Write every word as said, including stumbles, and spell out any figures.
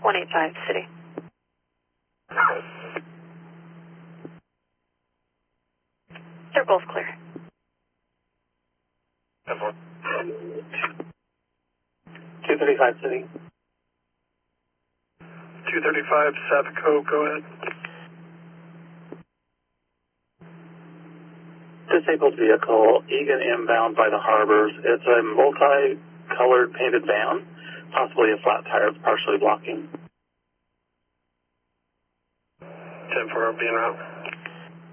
one eight five, City. Circle's clear. two thirty-five, City. two thirty-five, Savico, go ahead. Disabled vehicle, Egan inbound by the harbors. It's a multi-colored painted van, possibly a flat tire that's partially blocking. ten four, being route.